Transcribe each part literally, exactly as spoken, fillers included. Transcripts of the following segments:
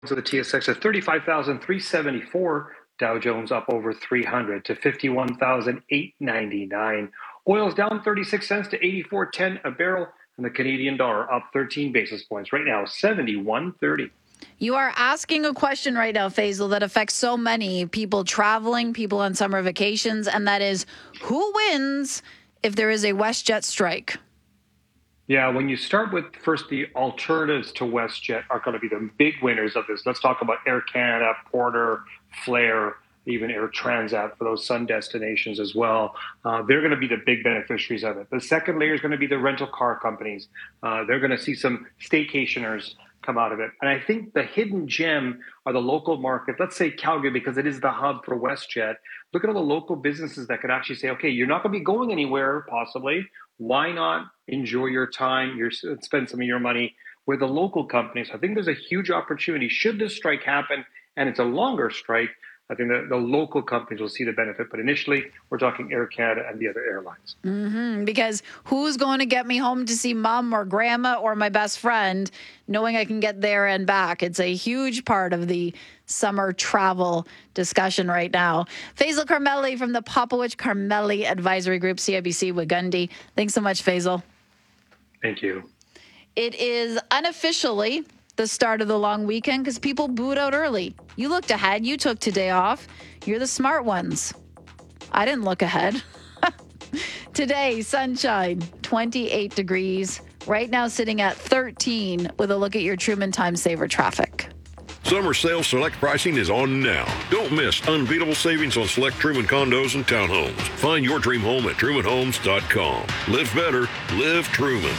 So the T S X at thirty-five thousand three hundred seventy-four. Dow Jones up over three hundred to fifty-one thousand eight hundred ninety-nine. Oil's down thirty-six cents to eighty-four ten a barrel. And the Canadian dollar up thirteen basis points. Right now, seventy-one thirty. You are asking a question right now, Faisal, that affects so many people traveling, people on summer vacations, and that is, who wins if there is a WestJet strike? Yeah, when you start with first, the alternatives to WestJet are going to be the big winners of this. Let's talk about Air Canada, Porter, Flair, even Air Transat for those sun destinations as well. Uh, they're going to be the big beneficiaries of it. The second layer is going to be the rental car companies. Uh, they're going to see some staycationers come out of it. And I think the hidden gem are the local market. Let's say Calgary, because it is the hub for WestJet. Look at all the local businesses that could actually say, okay, you're not going to be going anywhere, possibly. Why not enjoy your time, your, spend some of your money with the local companies? I think there's a huge opportunity. Should this strike happen, and it's a longer strike, I think that the local companies will see the benefit. But initially, we're talking Air Canada and the other airlines. Mm-hmm, because who's going to get me home to see mom or grandma or my best friend, knowing I can get there and back? It's a huge part of the summer travel discussion right now. Faisal Carmeli from the Popowich Carmeli Advisory Group, C I B C Wigundy. Thanks so much, Faisal. Thank you. It is unofficially the start of the long weekend because people booed out early. You looked ahead. You took today off. You're the smart ones. I didn't look ahead. Today, sunshine, twenty-eight degrees. Right now sitting at thirteen with a look at your Truman Time Saver traffic. Summer sale select pricing is on now. Don't miss unbeatable savings on select Truman condos and townhomes. Find your dream home at truman homes dot com. Live better. Live Truman.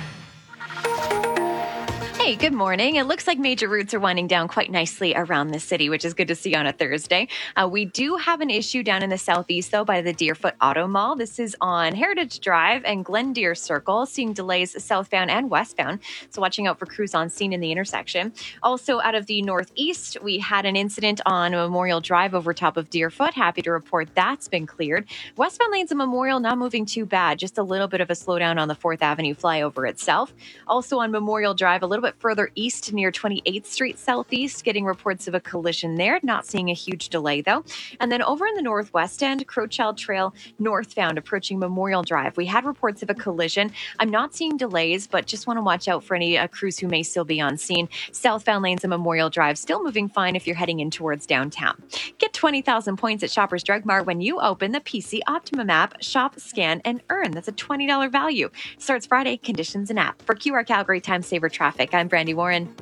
Hey, good morning. It looks like major routes are winding down quite nicely around the city, which is good to see on a Thursday. Uh, we do have an issue down in the southeast, though, by the Deerfoot Auto Mall. This is on Heritage Drive and Glendeer Circle, seeing delays southbound and westbound. So watching out for crews on scene in the intersection. Also, out of the northeast, we had an incident on Memorial Drive over top of Deerfoot. Happy to report that's been cleared. Westbound lanes of Memorial not moving too bad, just a little bit of a slowdown on the fourth Avenue flyover itself. Also on Memorial Drive, a little bit further east near twenty-eighth Street Southeast, getting reports of a collision there. Not seeing a huge delay, though. And then over in the northwest end, Crowchild Trail northbound approaching Memorial Drive. We had reports of a collision. I'm not seeing delays, but just want to watch out for any uh, crews who may still be on scene. Southbound lanes of Memorial Drive still moving fine if you're heading in towards downtown. Get twenty thousand points at Shoppers Drug Mart when you open the P C Optimum app. Shop, scan, and earn. That's a twenty dollars value. Starts Friday. Conditions and app. For Q R Calgary Time Saver Traffic, I'm Brandy Warren.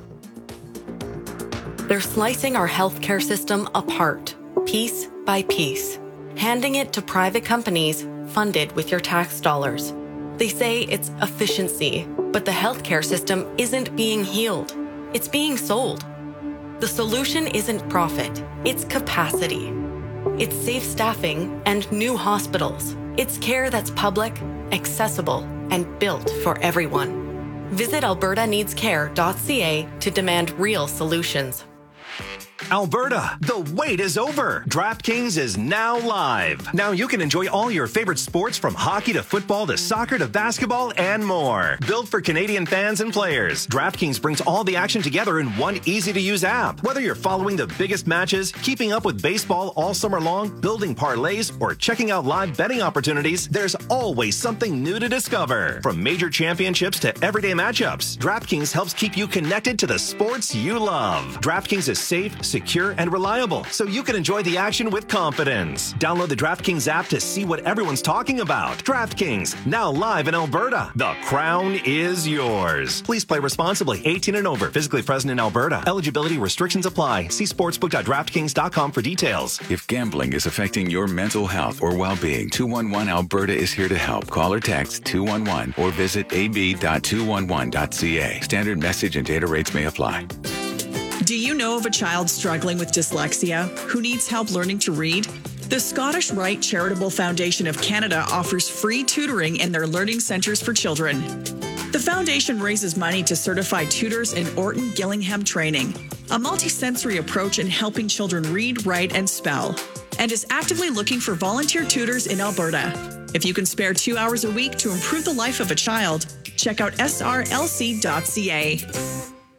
They're slicing our healthcare system apart, piece by piece, handing it to private companies funded with your tax dollars. They say it's efficiency, but the healthcare system isn't being healed. It's being sold. The solution isn't profit, it's capacity. It's safe staffing and new hospitals. It's care that's public, accessible, and built for everyone. Visit alberta needs care dot c a to demand real solutions. Alberta, the wait is over. DraftKings is now live. Now you can enjoy all your favorite sports from hockey to football to soccer to basketball and more. Built for Canadian fans and players, DraftKings brings all the action together in one easy-to-use app. Whether you're following the biggest matches, keeping up with baseball all summer long, building parlays, or checking out live betting opportunities, there's always something new to discover. From major championships to everyday matchups, DraftKings helps keep you connected to the sports you love. DraftKings is safe, secure, and reliable, so you can enjoy the action with confidence. Download the DraftKings app to see what everyone's talking about. DraftKings, now live in Alberta. The crown is yours. Please play responsibly. eighteen and over. Physically present in Alberta. Eligibility restrictions apply. See sportsbook dot draftkings dot com for details. If gambling is affecting your mental health or well-being, two one one Alberta is here to help. Call or text two one one or visit a b dot two one one dot c a. Standard message and data rates may apply. Do you know of a child struggling with dyslexia who needs help learning to read? The Scottish Rite Charitable Foundation of Canada offers free tutoring in their learning centres for children. The foundation raises money to certify tutors in Orton Gillingham training, a multisensory approach in helping children read, write, and spell, and is actively looking for volunteer tutors in Alberta. If you can spare two hours a week to improve the life of a child, check out s r l c dot c a.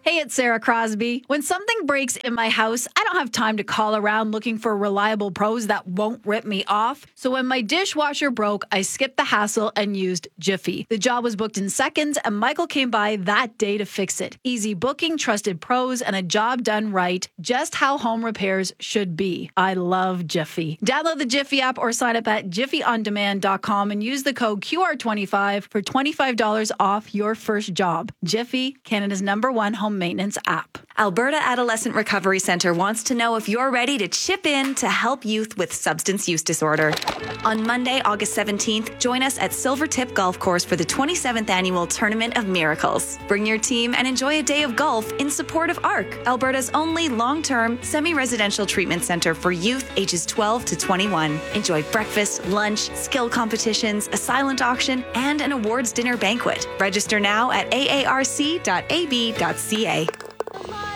Hey, it's Sarah Crosby. When something breaks in my house, I don't have time to call around looking for reliable pros that won't rip me off. So when my dishwasher broke, I skipped the hassle and used Jiffy. The job was booked in seconds, and Michael came by that day to fix it. Easy booking, trusted pros, and a job done right. Just how home repairs should be. I love Jiffy. Download the Jiffy app or sign up at jiffy on demand dot com and use the code Q R twenty-five for twenty-five dollars off your first job. Jiffy, Canada's number one home maintenance app. Alberta Adolescent Recovery Centre wants to know if you're ready to chip in to help youth with substance use disorder. On Monday, August seventeenth, join us at Silvertip Golf Course for the twenty-seventh Annual Tournament of Miracles. Bring your team and enjoy a day of golf in support of A R C, Alberta's only long-term, semi-residential treatment centre for youth ages twelve to twenty-one. Enjoy breakfast, lunch, skill competitions, a silent auction, and an awards dinner banquet. Register now at a a r c dot a b dot c a.